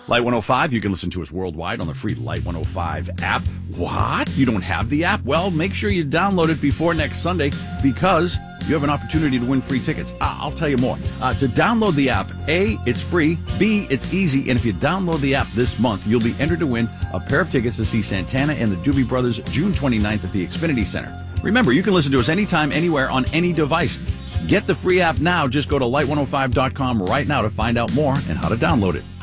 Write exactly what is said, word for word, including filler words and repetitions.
Light one oh five, you can listen to us worldwide on the free Light one oh five app. What? You don't have the app? Well, make sure you download it before next Sunday because you have an opportunity to win free tickets. I'll tell you more. Uh, to download the app, A, it's free, B, it's easy, and if you download the app this month, you'll be entered to win a pair of tickets to see Santana and the Doobie Brothers June twenty-ninth at the Xfinity Center. Remember, you can listen to us anytime, anywhere, on any device. Get the free app now. Just go to light one oh five dot com right now to find out more and how to download it.